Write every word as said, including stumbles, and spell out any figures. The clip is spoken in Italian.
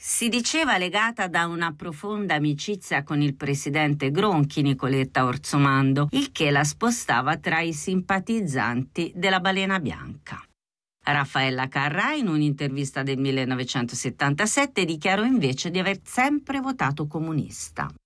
Si diceva legata da una profonda amicizia con il presidente Gronchi, Nicoletta Orzomando, il che la spostava tra i simpatizzanti della Balena Bianca. Raffaella Carrà, in un'intervista del millenovecentosettantasette, dichiarò invece di aver sempre votato comunista.